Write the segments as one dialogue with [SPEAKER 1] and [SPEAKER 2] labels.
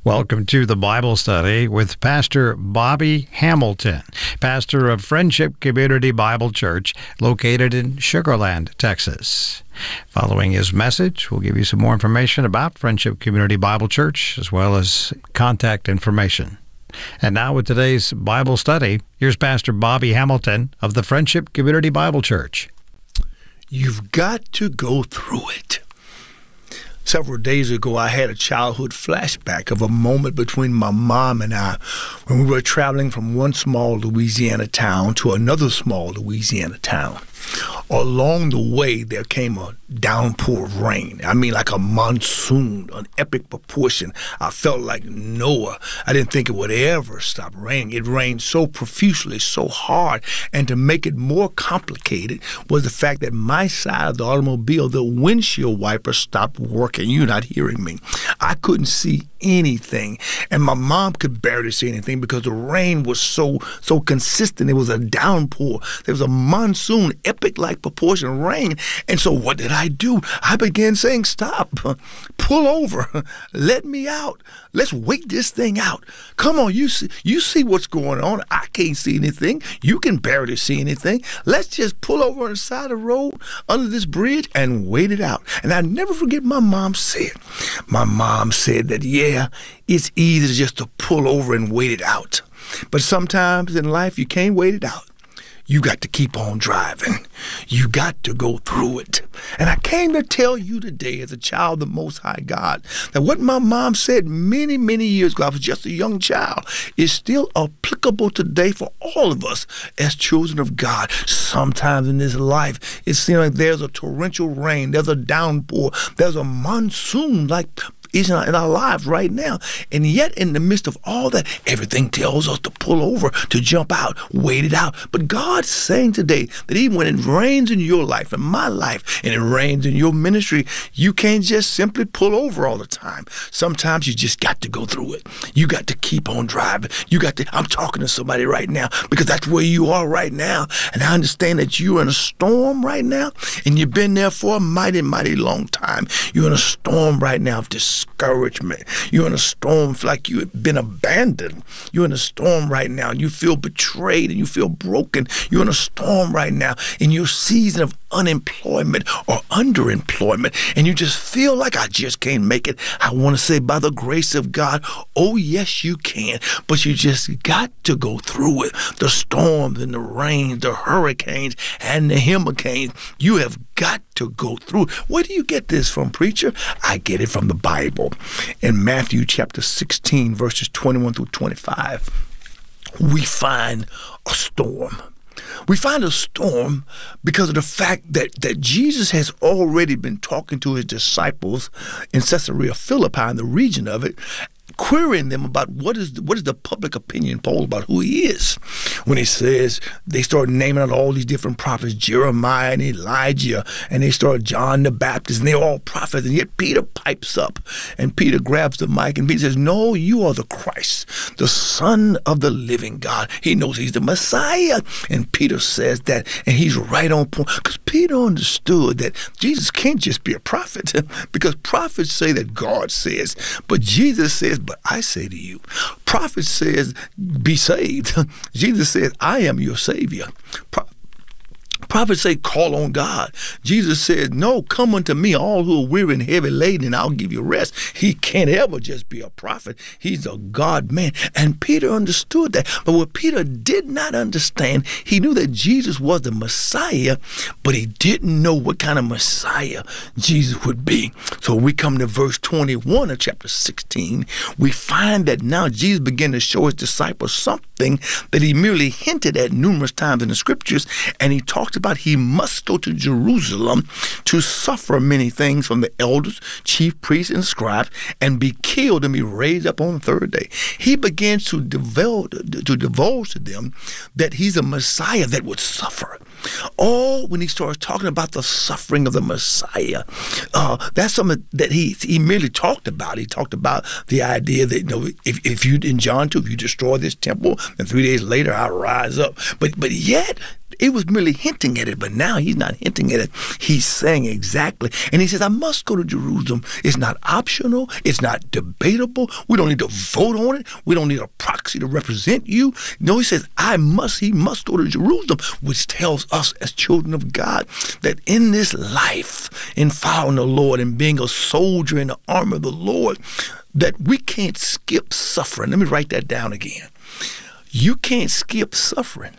[SPEAKER 1] Welcome to the Bible study with Pastor Bobby Hamilton, pastor of Friendship Community Bible Church located in Sugar Land, Texas. Following his message, we'll give you some more information about Friendship Community Bible Church as well as contact information. And now with today's Bible study, here's Pastor Bobby Hamilton of the Friendship Community Bible Church.
[SPEAKER 2] You've got to go through it. Several days ago, I had a childhood flashback of a moment between my mom and I when we were traveling from one small Louisiana town to another small Louisiana town. Along the way, there came a downpour of rain. I mean, like a monsoon, an epic proportion. I felt like Noah. I didn't think it would ever stop raining. It rained so profusely, so hard. And to make it more complicated was the fact that my side of the automobile, the windshield wiper stopped working. You're not hearing me. I couldn't see anything. And my mom could barely see anything because the rain was so consistent. It was a downpour. There was a monsoon, epic-like proportion of rain. And so what did I do? I began saying, stop, pull over, let me out. Let's wait this thing out. Come on, you see what's going on. I can't see anything. You can barely see anything. Let's just pull over on the side of the road under this bridge and wait it out. And I never forget my mom said. My mom said that, yeah, it's easy just to pull over and wait it out. But sometimes in life, you can't wait it out. You got to keep on driving. You got to go through it. And I came to tell you today, as a child of the Most High God, that what my mom said many, many years ago, I was just a young child, is still applicable today for all of us as children of God. Sometimes in this life, it seems like there's a torrential rain, there's a downpour, there's a monsoon like is in our lives right now. And yet in the midst of all that, everything tells us to pull over, to jump out, wait it out. But God's saying today that even when it rains in your life, in my life, and it rains in your ministry, you can't just simply pull over all the time. Sometimes you just got to go through it. You got to keep on driving. I'm talking to somebody right now because that's where you are right now. And I understand that you're in a storm right now, and you've been there for a mighty, mighty long time. You're in a storm right now of discouragement. You're in a storm like you've been abandoned. You're in a storm right now and you feel betrayed and you feel broken. You're in a storm right now in your season of unemployment or underemployment, and you just feel like I just can't make it. I want to say, by the grace of God, oh yes you can, but you just got to go through it. The storms and the rains, the hurricanes and the hurricanes, you have got to go through. Where do you get this from, preacher? I get it from the Bible. In Matthew chapter 16, verses 21 through 25, we find a storm. We find a storm because of the fact that Jesus has already been talking to his disciples in Caesarea Philippi, in the region of it, querying them about what is the public opinion poll about who he is. When he says, they start naming out all these different prophets, Jeremiah and Elijah, and they start John the Baptist, and they're all prophets, and yet Peter pipes up, and Peter grabs the mic, and Peter says, no, you are the Christ, the Son of the living God. He knows he's the Messiah, and Peter says that, and he's right on point, because Peter understood that Jesus can't just be a prophet, because prophets say that God says, but Jesus says, but I say to you, prophet says, be saved. Jesus says, I am your Savior. Prophets say, call on God. Jesus said, no, come unto me, all who are weary and heavy laden, and I'll give you rest. He can't ever just be a prophet. He's a God man. And Peter understood that. But what Peter did not understand, he knew that Jesus was the Messiah, but he didn't know what kind of Messiah Jesus would be. So we come to verse 21 of chapter 16. We find that now Jesus began to show his disciples something that he merely hinted at numerous times in the scriptures, and he talked about he must go to Jerusalem to suffer many things from the elders, chief priests, and scribes, and be killed and be raised up on the third day. He begins to divulge to them that he's a Messiah that would suffer. When he starts talking about the suffering of the Messiah, that's something that he merely talked about. He talked about the idea that, if you, in John 2, if you destroy this temple, and 3 days later I'll rise up. But yet, It was merely hinting at it, but now he's not hinting at it. He's saying exactly. And he says, I must go to Jerusalem. It's not optional. It's not debatable. We don't need to vote on it. We don't need a proxy to represent you. No, he says, he must go to Jerusalem, which tells us as children of God that in this life, in following the Lord and being a soldier in the army of the Lord, that we can't skip suffering. Let me write that down again. You can't skip suffering.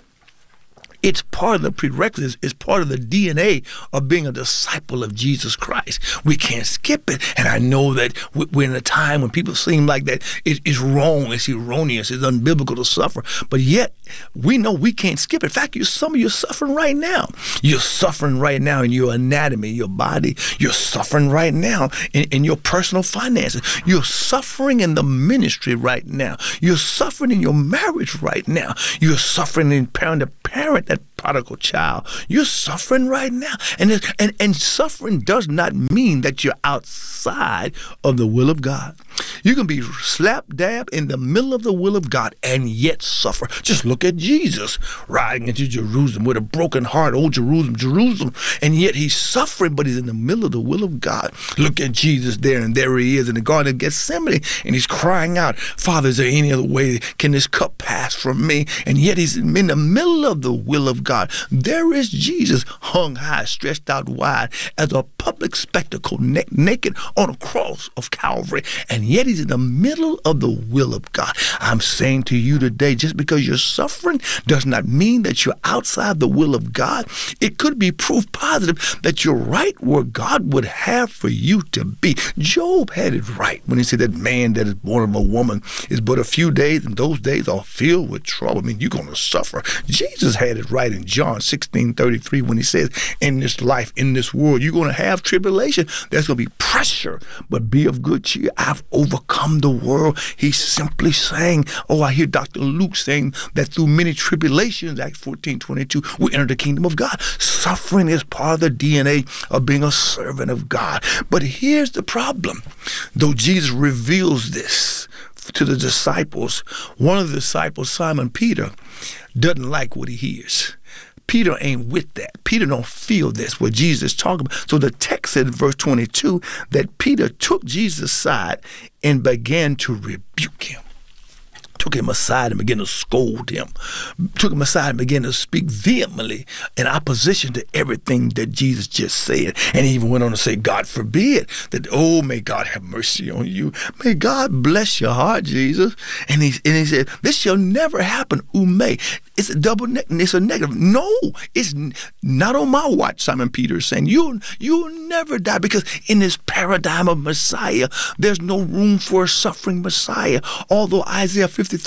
[SPEAKER 2] It's part of the prerequisites. It's part of the DNA of being a disciple of Jesus Christ. We can't skip it. And I know that we're in a time when people seem like that it's wrong, it's erroneous, it's unbiblical to suffer. But yet, we know we can't skip it. In fact, some of you are suffering right now. You're suffering right now in your anatomy, your body. You're suffering right now in your personal finances. You're suffering in the ministry right now. You're suffering in your marriage right now. You're suffering in parent to parent, that prodigal child. You're suffering right now. And suffering does not mean that you're outside of the will of God. You can be slap dab in the middle of the will of God and yet suffer. Just look at Jesus riding into Jerusalem with a broken heart. Oh, Jerusalem, Jerusalem. And yet he's suffering, but he's in the middle of the will of God. Look at Jesus there, and there he is in the Garden of Gethsemane, and he's crying out, Father, is there any other way? Can this cup pass from me? And yet he's in the middle of the will of God. There is Jesus hung high, stretched out wide as a public spectacle, naked on a cross of Calvary. And yet he's in the middle of the will of God. I'm saying to you today, just because you're suffering does not mean that you're outside the will of God. It could be proof positive that you're right where God would have for you to be. Job had it right when he said that man that is born of a woman is but a few days, and those days are filled with trouble. I mean, you're going to suffer. Jesus had it right in John 16:33 when he says, in this life, in this world, you're going to have tribulation. There's going to be pressure, but be of good cheer. I've overcome the world. He's simply saying, I hear Dr. Luke saying that through many tribulations, Acts 14:22, we enter the kingdom of God. Suffering is part of the DNA of being a servant of God. But here's the problem. Though Jesus reveals this to the disciples, one of the disciples, Simon Peter, doesn't like what he hears. Peter ain't with that. Peter don't feel this, what Jesus is talking about. So the text said in verse 22 that Peter took Jesus aside and began to rebuke him. Took him aside and began to scold him. Took him aside and began to speak vehemently in opposition to everything that Jesus just said. And he even went on to say, God forbid that, may God have mercy on you. May God bless your heart, Jesus. And he said, this shall never happen, It's a double negative. It's a negative. No, it's not on my watch, Simon Peter is saying. You'll never die, because in this paradigm of Messiah, there's no room for a suffering Messiah. Although Isaiah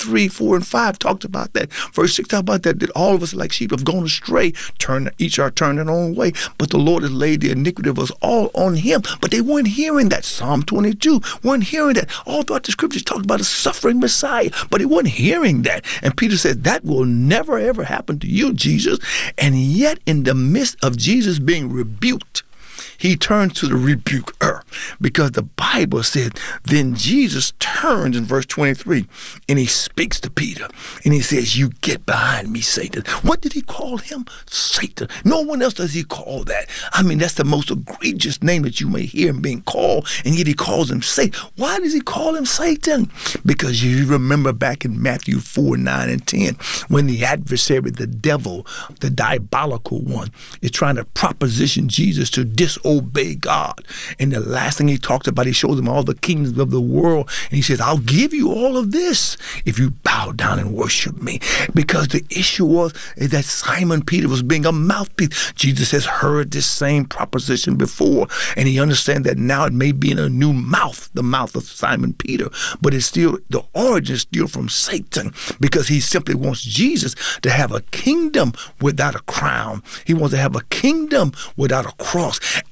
[SPEAKER 2] 53:4-5 talked about that. Verse 6 talked about that all of us like sheep have gone astray, each are turned their own way. But the Lord has laid the iniquity of us all on him. But they weren't hearing that. Psalm 22 weren't hearing that. All throughout the scriptures talked about a suffering Messiah, but they weren't hearing that. And Peter said, that will never ever happen to you, Jesus. And yet in the midst of Jesus being rebuked, he turned to the rebuker, because the Bible said, then Jesus turns in verse 23 and he speaks to Peter and he says, you get behind me, Satan. What did he call him? Satan. No one else does he call that. I mean, that's the most egregious name that you may hear him being called, and yet he calls him Satan. Why does he call him Satan? Because you remember back in Matthew 4:9-10, when the adversary, the devil, the diabolical one, is trying to proposition Jesus to disobey God. And the last thing he talks about, he shows him all the kingdoms of the world. And he says, I'll give you all of this if you bow down and worship me. Because the issue was that Simon Peter was being a mouthpiece. Jesus has heard this same proposition before. And he understands that now it may be in a new mouth, the mouth of Simon Peter. But it's still, the origin is still from Satan. Because he simply wants Jesus to have a kingdom without a crown. He wants to have a kingdom without a cross.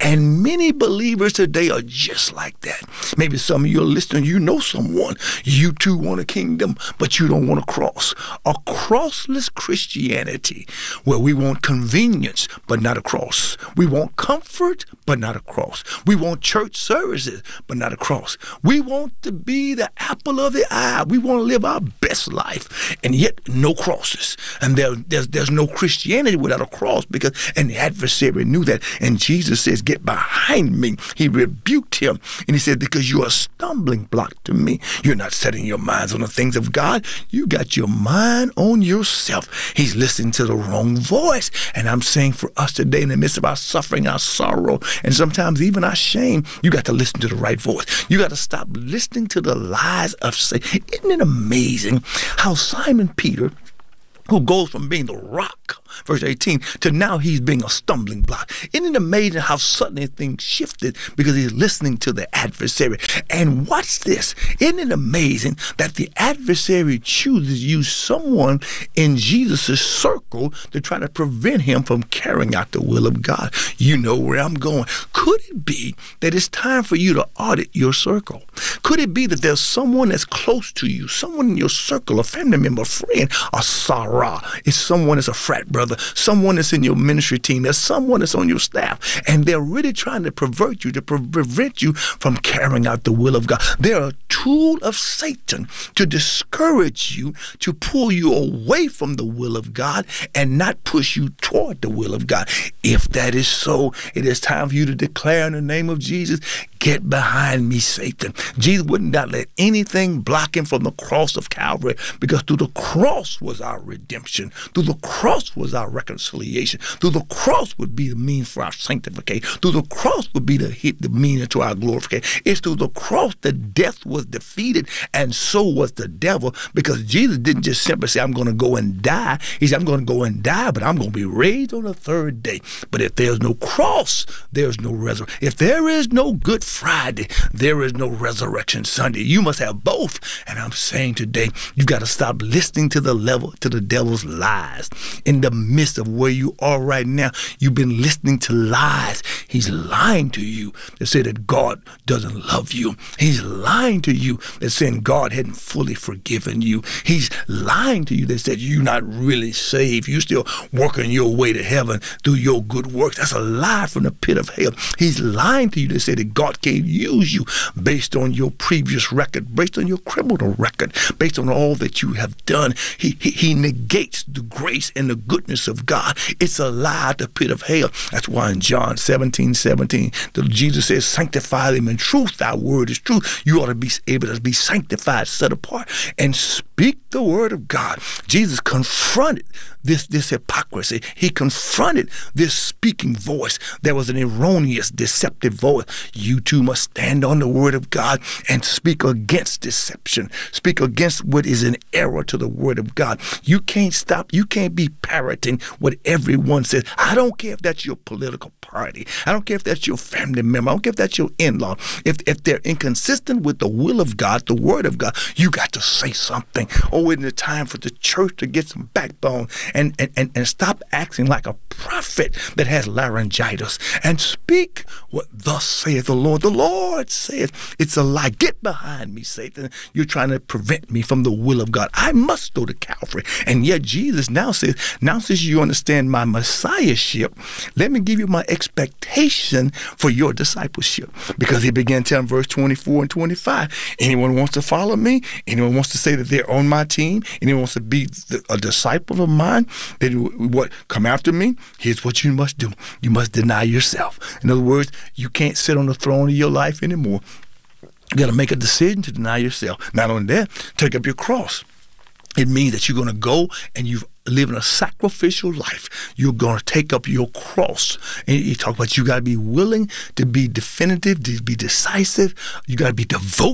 [SPEAKER 2] And many believers today are just like that. Maybe some of you are listening, you know someone. You too want a kingdom, but you don't want a cross. A crossless Christianity where we want convenience, but not a cross. We want comfort, but not a cross. We want church services, but not a cross. We want to be the apple of the eye. We want to live our best life, and yet no crosses. And there's no Christianity without a cross, because and the adversary knew that. And Jesus says, "Get behind me." He rebuked him, and he said, "Because you are a stumbling block to me. You're not setting your minds on the things of God. You got your mind on yourself." He's listening to the wrong voice. And I'm saying for us today, in the midst of our suffering, our sorrow, and sometimes even our shame, you got to listen to the right voice. You got to stop listening to the lies of Satan. Isn't it amazing how Simon Peter, who goes from being the rock, verse 18, to now he's being a stumbling block. Isn't it amazing how suddenly things shifted because he's listening to the adversary? And watch this. Isn't it amazing that the adversary chooses to use someone in Jesus' circle to try to prevent him from carrying out the will of God? You know where I'm going. Could it be that it's time for you to audit your circle? Could it be that there's someone that's close to you, someone in your circle, a family member, a friend, a Sarah? It's someone that's a frat brother, someone that's in your ministry team, there's someone that's on your staff, and they're really trying to pervert you, to prevent you from carrying out the will of God. They're a tool of Satan to discourage you, to pull you away from the will of God and not push you toward the will of God. If that is so, it is time for you to declare in the name of Jesus, "Get behind me, Satan." Jesus would not let anything block him from the cross of Calvary, because through the cross was our redemption. Through the cross was our reconciliation. Through the cross would be the means for our sanctification. Through the cross would be the means to our glorification. It's through the cross that death was defeated, and so was the devil, because Jesus didn't just simply say, "I'm going to go and die." He said, "I'm going to go and die, but I'm going to be raised on the third day." But if there's no cross, there's no resurrection. If there is no Good Friday, there is no Resurrection Sunday. You must have both. And I'm saying today, you've got to stop listening to the devil's lies. In the midst of where you are right now, you've been listening to lies. He's lying to you that say that God doesn't love you. He's lying to you that saying God hadn't fully forgiven you. He's lying to you that said you're not really saved. You're still working your way to heaven through your good works. That's a lie from the pit of hell. He's lying to you that say that God can't use you based on your previous record, based on your criminal record, based on all that you have done. He negates the grace and the goodness of God. It's a lie at the pit of hell. That's why in John 17:17, Jesus says, "Sanctify them in truth. Thy word is truth." You ought to be able to be sanctified, set apart, and speak the word of God. Jesus confronted this hypocrisy. He confronted this speaking voice. There was an erroneous, deceptive voice. You too must stand on the word of God and speak against deception. Speak against what is an error to the word of God. You can't stop. You can't be parroting what everyone says. I don't care if that's your political party. I don't care if that's your family member. I don't care if that's your in-law. If they're inconsistent with the will of God, the word of God, you got to say something. Oh, isn't it time for the church to get some backbone and stop acting like a prophet that has laryngitis and speak what thus saith the Lord. The Lord says, it's a lie. Get behind me, Satan. You're trying to prevent me from the will of God. I must go to Calvary. And yet Jesus now says, now since you understand my messiahship, let me give you my expectation for your discipleship. Because he began telling verse 24 and 25, anyone wants to follow me, anyone wants to say that they're on my team, anyone wants to be a disciple of mine, then what? Come after me. Here's what you must do. You must deny yourself. In other words, you can't sit on the throne of your life anymore. You got to make a decision to deny yourself. Not only that, take up your cross. It means that you're going to go and you've living a sacrificial life. You're going to take up your cross. And you talk about you got to be willing to be definitive, to be decisive. You got to be devoted.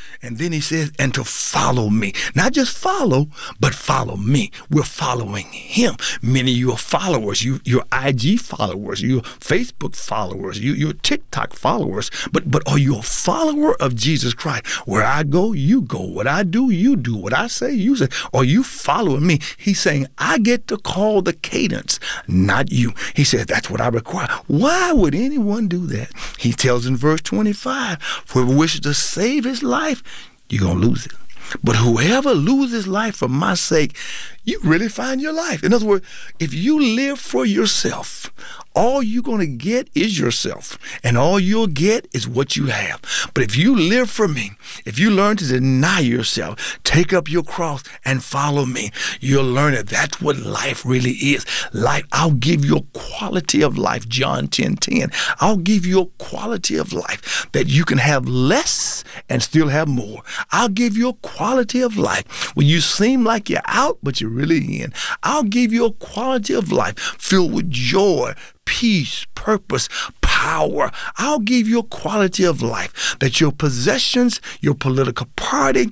[SPEAKER 2] And then he says, and to follow me. Not just follow, but follow me. We're following him. Many of your followers, your IG followers, your Facebook followers, your TikTok followers. But are you a follower of Jesus Christ? Where I go, you go. What I do, you do. What I say, you say. Are you following me? He's saying, I get to call the cadence, not you. He says, that's what I require. Why would anyone do that? He tells in verse 25, for whoever wishes to save his life, you're going to lose it. But whoever loses life for my sake, you really find your life. In other words, if you live for yourself, all you're going to get is yourself, and all you'll get is what you have. But if you live for me, if you learn to deny yourself, take up your cross and follow me, you'll learn that that's what life really is. Life, I'll give you a quality of life, John 10:10. I'll give you a quality of life that you can have less and still have more. I'll give you a quality of life when you seem like you're out, but you're really in. I'll give you a quality of life filled with joy, peace, purpose, power. I'll give you a quality of life that your possessions, your political party,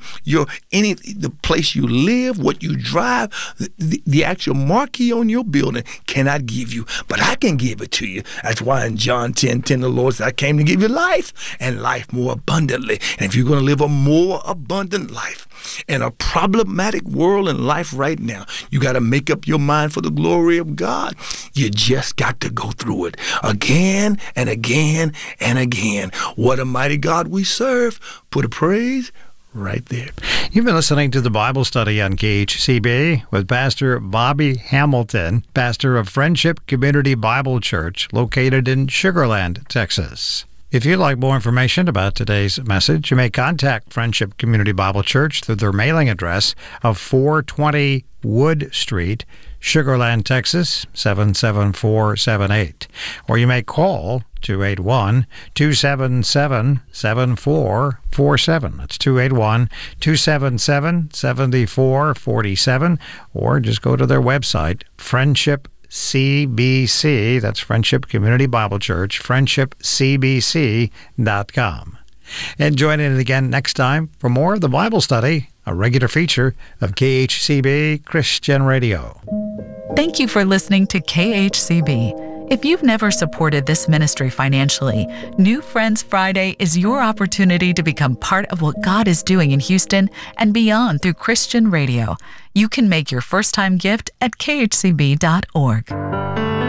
[SPEAKER 2] the place you live, what you drive, the actual marquee on your building cannot give you. But I can give it to you. That's why in John 10:10, the Lord said, I came to give you life and life more abundantly. And if you're going to live a more abundant life in a problematic world and life right now, you got to make up your mind for the glory of God. You just got to go through it again and again and again. What a mighty God we serve. Put a praise right there.
[SPEAKER 1] You've been listening to the Bible study on KHCB with Pastor Bobby Hamilton, pastor of Friendship Community Bible Church, located in Sugar Land, Texas. If you'd like more information about today's message, you may contact Friendship Community Bible Church through their mailing address of 420 Wood Street, Sugar Land, Texas, 77478. Or you may call 281-277-7447. That's 281-277-7447. Or just go to their website, Friendship CBC, that's Friendship Community Bible Church, friendshipcbc.com. And join in again next time for more of the Bible study, a regular feature of KHCB Christian Radio.
[SPEAKER 3] Thank you for listening to KHCB. If you've never supported this ministry financially, New Friends Friday is your opportunity to become part of what God is doing in Houston and beyond through Christian radio. You can make your first-time gift at khcb.org.